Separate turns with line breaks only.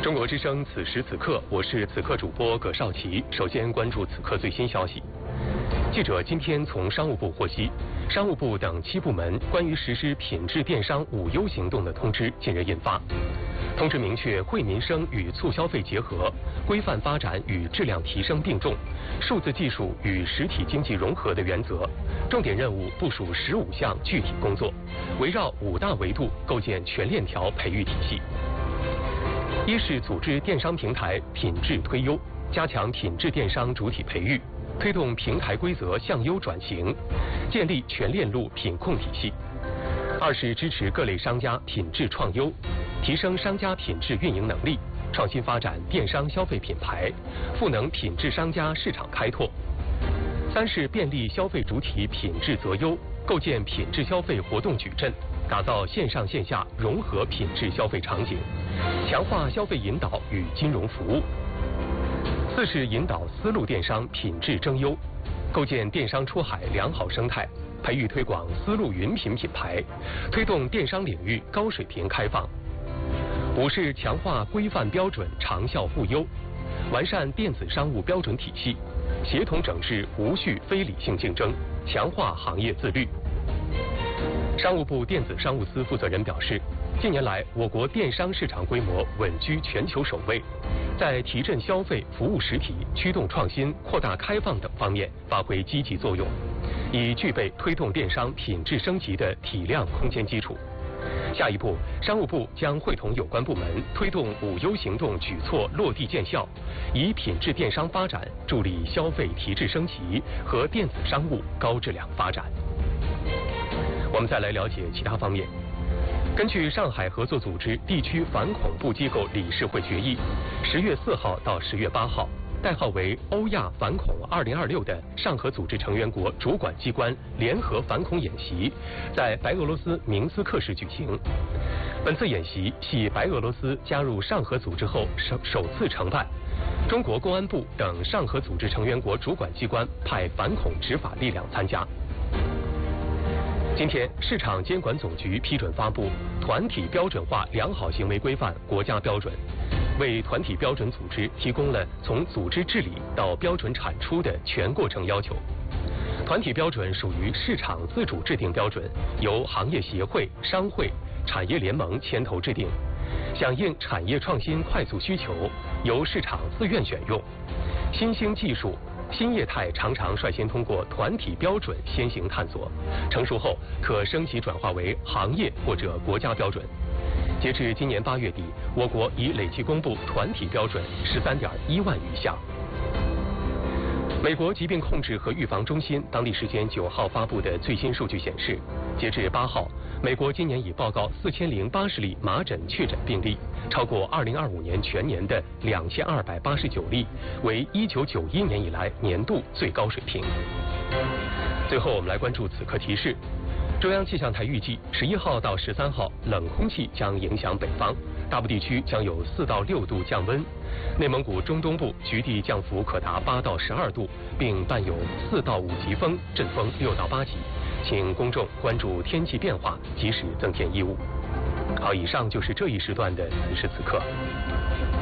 中国之声此时此刻，我是此刻主播葛少奇。首先关注此刻最新消息。记者今天从商务部获悉，商务部等7部门关于实施品质电商5优行动的通知近日印发。通知明确惠民生与促消费结合，规范发展与质量提升并重，数字技术与实体经济融合的原则，重点任务部署15项具体工作，围绕5大维度构建全链条培育体系。一是组织电商平台品质推优，加强品质电商主体培育，推动平台规则向优转型，建立全链路品控体系。二是支持各类商家品质创优，提升商家品质运营能力，创新发展电商消费品牌，赋能品质商家市场开拓。三是便利消费主体品质择优，构建品质消费活动矩阵，打造线上线下融合品质消费场景，强化消费引导与金融服务。四是引导丝路电商品质争优，构建电商出海良好生态，培育推广丝路云品品牌，推动电商领域高水平开放。五是强化规范标准长效互优，完善电子商务标准体系，协同整治无序非理性竞争，强化行业自律。商务部电子商务司负责人表示，近年来我国电商市场规模稳居全球首位，在提振消费、服务实体、驱动创新、扩大开放等方面发挥积极作用，已具备推动电商品质升级的体量空间基础。下一步，商务部将会同有关部门推动5优行动举措落地见效，以品质电商发展助力消费提质升级和电子商务高质量发展。我们再来了解其他方面。根据上海合作组织地区反恐怖机构理事会决议，10月4号到10月8号，代号为欧亚反恐2026的上合组织成员国主管机关联合反恐演习在白俄罗斯明斯克市举行。本次演习系白俄罗斯加入上合组织后首次承办，中国公安部等上合组织成员国主管机关派反恐执法力量参加。今天，市场监管总局批准发布团体标准化良好行为规范国家标准，为团体标准组织提供了从组织治理到标准产出的全过程要求。团体标准属于市场自主制定标准，由行业协会、商会、产业联盟牵头制定，响应产业创新快速需求，由市场自愿选用。新兴技术、新业态常常率先通过团体标准先行探索，成熟后可升级转化为行业或者国家标准。截至今年8月底，我国已累计公布团体标准13.1万余项。美国疾病控制和预防中心当地时间9号发布的最新数据显示，截至8号，美国今年已报告4080例麻疹确诊病例，超过2025年全年的2289例，为1991年以来年度最高水平。最后，我们来关注此刻提示。中央气象台预计11号到13号，冷空气将影响北方，大部地区将有4到6度降温。内蒙古中东部局地降幅可达8到12度，并伴有4到5级风，阵风6到8级。请公众关注天气变化，及时增添衣物。好，以上就是这一时段的此时此刻。